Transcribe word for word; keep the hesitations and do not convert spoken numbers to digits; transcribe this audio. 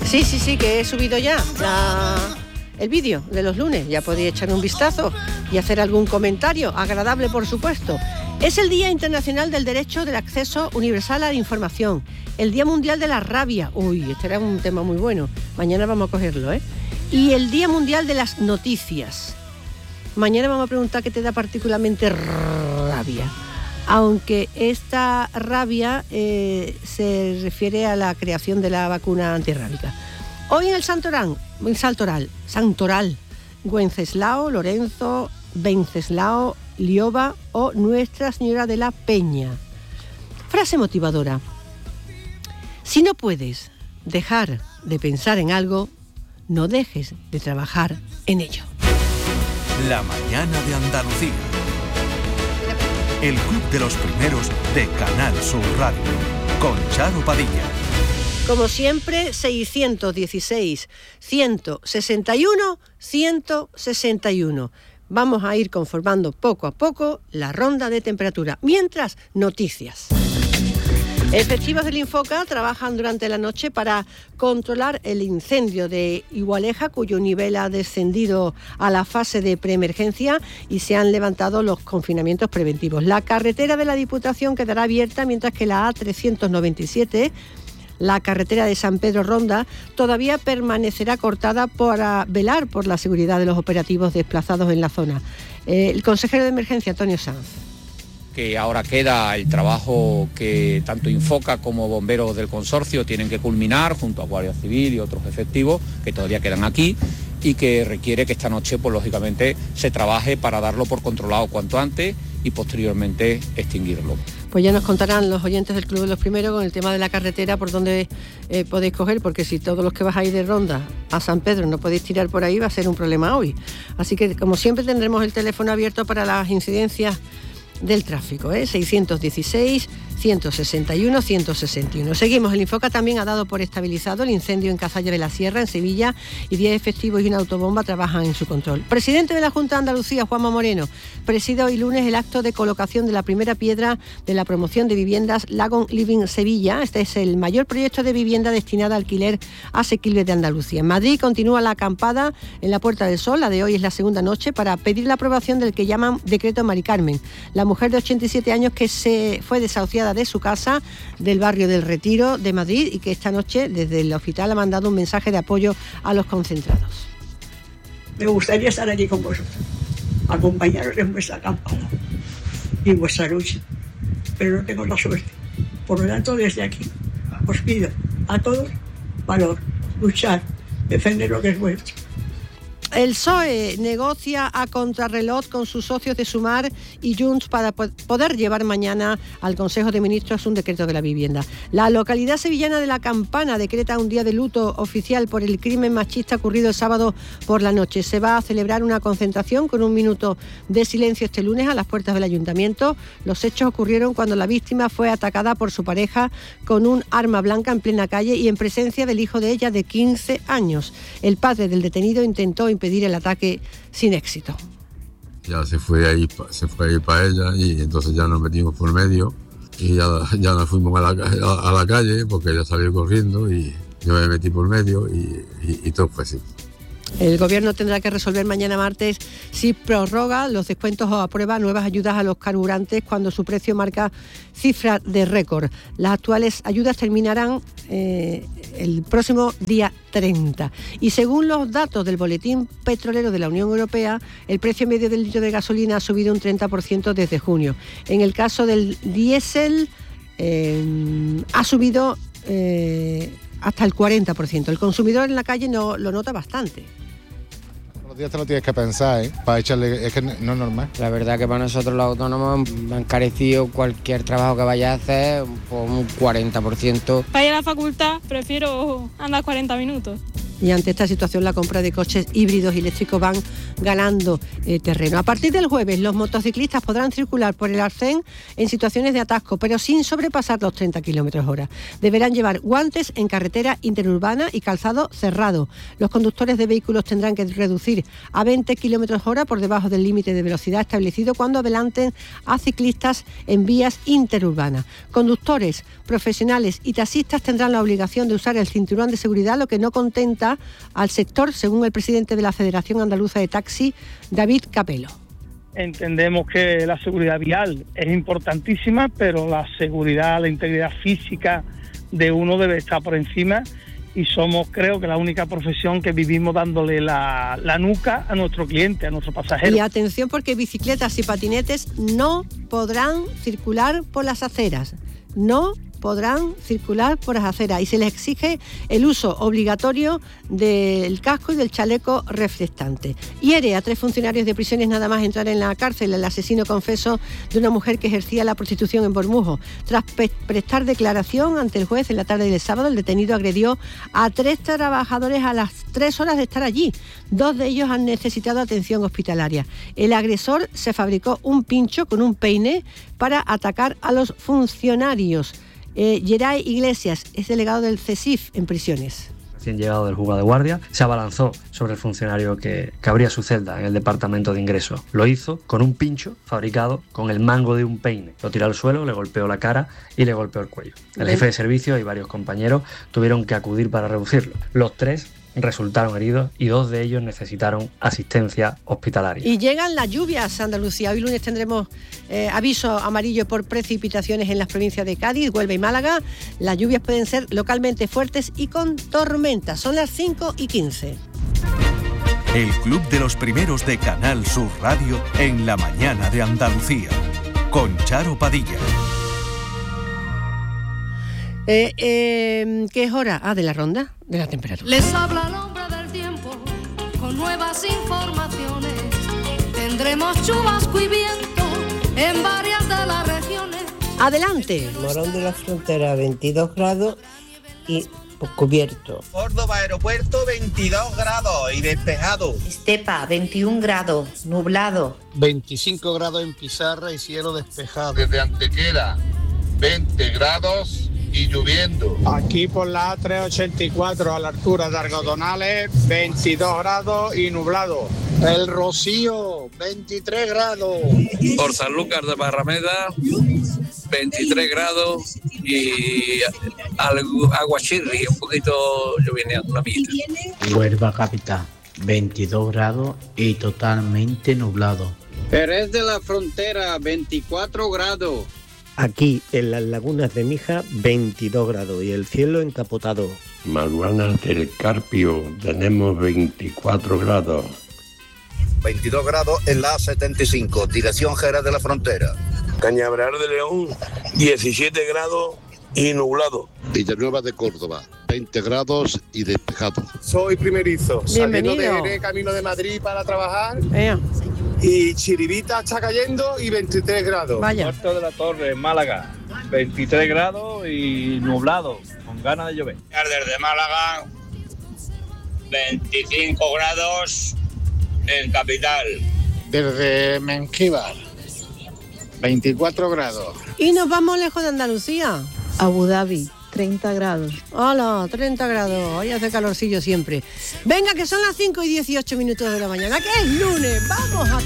Sí, sí, sí, que he subido ya, ya el vídeo de los lunes. Ya podéis echar un vistazo y hacer algún comentario, agradable por supuesto. Es el Día Internacional del Derecho del Acceso Universal a la Información. El Día Mundial de la Rabia. Uy, este era un tema muy bueno. Mañana vamos a cogerlo, ¿eh? Y el Día Mundial de las Noticias. Mañana vamos a preguntar qué te da particularmente rabia. Aunque esta rabia eh, se refiere a la creación de la vacuna antirrábica. Hoy en el Santorán, el Santoral, Santoral, Wenceslao, Lorenzo, Venceslao, Lioba o Nuestra Señora de la Peña. Frase motivadora. Si no puedes dejar de pensar en algo, no dejes de trabajar en ello. La mañana de Andalucía. El Club de los Primeros de Canal Sur Radio. Con Charo Padilla. Como siempre, seiscientos dieciséis, ciento sesenta y uno, ciento sesenta y uno. Vamos a ir conformando poco a poco la ronda de temperatura. Mientras, noticias. Efectivos del Infoca trabajan durante la noche para controlar el incendio de Igualeja, cuyo nivel ha descendido a la fase de preemergencia y se han levantado los confinamientos preventivos. La carretera de la Diputación quedará abierta, mientras que la A trescientos noventa y siete, la carretera de San Pedro Ronda, todavía permanecerá cortada para velar por la seguridad de los operativos desplazados en la zona. Eh, el consejero de Emergencia, Antonio Sanz. Que ahora queda el trabajo que tanto Infoca como bomberos del consorcio tienen que culminar junto a Guardia Civil y otros efectivos que todavía quedan aquí y que requiere que esta noche, pues lógicamente, se trabaje para darlo por controlado cuanto antes y posteriormente extinguirlo. Pues ya nos contarán los oyentes del Club de los Primeros con el tema de la carretera por dónde eh, podéis coger, porque si todos los que bajáis de Ronda a San Pedro no podéis tirar por ahí, va a ser un problema hoy. Así que, como siempre, tendremos el teléfono abierto para las incidencias del tráfico, ¿eh? seiscientos dieciséis, ciento sesenta y uno, ciento sesenta y uno. Seguimos. El Infoca también ha dado por estabilizado el incendio en Cazalla de la Sierra, en Sevilla, y diez efectivos y una autobomba trabajan en su control. Presidente de la Junta de Andalucía, Juanma Moreno, preside hoy lunes el acto de colocación de la primera piedra de la promoción de viviendas Lagon Living Sevilla. Este es el mayor proyecto de vivienda destinada a alquiler asequible de Andalucía. En Madrid continúa la acampada en la Puerta del Sol. La de hoy es la segunda noche para pedir la aprobación del que llaman Decreto Mari Carmen, la mujer de ochenta y siete años que se fue desahuciada de su casa del barrio del Retiro de Madrid y que esta noche desde el hospital ha mandado un mensaje de apoyo a los concentrados. Me gustaría estar allí con vosotros, acompañaros en vuestra acampada y en vuestra lucha, pero no tengo la suerte. Por lo tanto, desde aquí os pido a todos valor, luchar, defender lo que es vuestro. El P S O E negocia a contrarreloj con sus socios de Sumar y Junts para poder llevar mañana al Consejo de Ministros un decreto de la vivienda. La localidad sevillana de La Campana decreta un día de luto oficial por el crimen machista ocurrido el sábado por la noche. Se va a celebrar una concentración con un minuto de silencio este lunes a las puertas del ayuntamiento. Los hechos ocurrieron cuando la víctima fue atacada por su pareja con un arma blanca en plena calle y en presencia del hijo de ella de quince años. El padre del detenido intentó impedir el ataque sin éxito. Ya se fue ahí, se fue ahí para ella y entonces ya nos metimos por medio y ya, ya nos fuimos a la, a, a la calle porque ella salió corriendo y yo me metí por medio y, y, y todo fue así. El Gobierno tendrá que resolver mañana martes si prorroga los descuentos o aprueba nuevas ayudas a los carburantes cuando su precio marca cifras de récord. Las actuales ayudas terminarán eh, el próximo día treinta. Y según los datos del Boletín Petrolero de la Unión Europea, el precio medio del litro de gasolina ha subido un treinta por ciento desde junio. En el caso del diésel, eh, ha subido eh, hasta el cuarenta por ciento. El consumidor en la calle no, lo nota bastante. Los días te lo tienes que pensar, ¿eh? Para echarle, es que no es normal. La verdad que para nosotros los autónomos han encarecido cualquier trabajo que vaya a hacer por un cuarenta por ciento. Para ir a la facultad prefiero andar cuarenta minutos. Y ante esta situación, la compra de coches híbridos y eléctricos van ganando eh, terreno. A partir del jueves, los motociclistas podrán circular por el arcén en situaciones de atasco, pero sin sobrepasar los treinta kilómetros hora. Deberán llevar guantes en carretera interurbana y calzado cerrado. Los conductores de vehículos tendrán que reducir a veinte kilómetros hora por debajo del límite de velocidad establecido cuando adelanten a ciclistas en vías interurbanas. Conductores, profesionales y taxistas tendrán la obligación de usar el cinturón de seguridad, lo que no contenta al sector, según el presidente de la Federación Andaluza de Taxi, David Capelo. Entendemos que la seguridad vial es importantísima, pero la seguridad, la integridad física de uno debe estar por encima, y somos, creo que, la única profesión que vivimos dándole la, la nuca a nuestro cliente, a nuestro pasajero. Y atención, porque bicicletas y patinetes no podrán circular por las aceras. No podrán circular por las aceras y se les exige el uso obligatorio del casco y del chaleco reflectante. Hiere a tres funcionarios de prisiones nada más entrar en la cárcel el asesino confeso de una mujer que ejercía la prostitución en Bormujos. Tras pe- prestar declaración ante el juez en la tarde del sábado, el detenido agredió a tres trabajadores a las tres horas de estar allí. Dos de ellos han necesitado atención hospitalaria. El agresor se fabricó un pincho con un peine para atacar a los funcionarios. Eh, Geray Iglesias es delegado del CESIF en prisiones. Recién llegado del juzgado de guardia, se abalanzó sobre el funcionario que, que abría su celda en el departamento de ingresos. Lo hizo con un pincho fabricado con el mango de un peine. Lo tiró al suelo, le golpeó la cara y le golpeó el cuello. El jefe de servicio y varios compañeros tuvieron que acudir para reducirlo. Los tres resultaron heridos y dos de ellos necesitaron asistencia hospitalaria. Y llegan las lluvias a Andalucía. Hoy lunes tendremos eh, aviso amarillo por precipitaciones en las provincias de Cádiz, Huelva y Málaga. Las lluvias pueden ser localmente fuertes y con tormentas. Son las cinco y quince. El Club de los Primeros de Canal Sur Radio en la mañana de Andalucía, con Charo Padilla. Eh, eh, ¿Qué es hora? Ah, de la ronda de la temperatura. Les habla el hombre del tiempo con nuevas informaciones. Tendremos chubasco y viento en varias de las regiones. Adelante. Morón de la Frontera, veintidós grados y cubierto. Córdoba Aeropuerto, veintidós grados y despejado. Estepa, veintiún grados, nublado. veinticinco grados en Pizarra y cielo despejado. Desde Antequera, veinte grados y lloviendo. Aquí por la A trescientos ochenta y cuatro a la altura de Argodonales, veintidós grados y nublado. El Rocío, veintitrés grados. Por Sanlúcar de Barrameda, veintitrés grados y Aguachirri, un poquito lloviendo, una mitad. Huelva capital, veintidós grados y totalmente nublado. Jerez de la Frontera, veinticuatro grados. Aquí, en las lagunas de Mija, veintidós grados y el cielo encapotado. Maruanas del Carpio, tenemos veinticuatro grados. veintidós grados en la A setenta y cinco, dirección Jerez de la Frontera. Cañaveral de León, diecisiete grados y nublado. Villanueva de Córdoba, veinte grados y despejado. Soy primerizo, bienvenido. Saliendo de, de camino de Madrid para trabajar. Ea. Y Chiribita está cayendo y veintitrés grados. Vaya. Puerto de la Torre, Málaga, veintitrés grados y nublado, con ganas de llover. Desde Málaga, veinticinco grados en capital. Desde Mengíbar, veinticuatro grados. Y nos vamos lejos de Andalucía. Abu Dhabi, treinta grados. Hola, treinta grados. Hoy hace calorcillo siempre. Venga, que son las cinco y dieciocho minutos de la mañana, que es lunes. Vamos a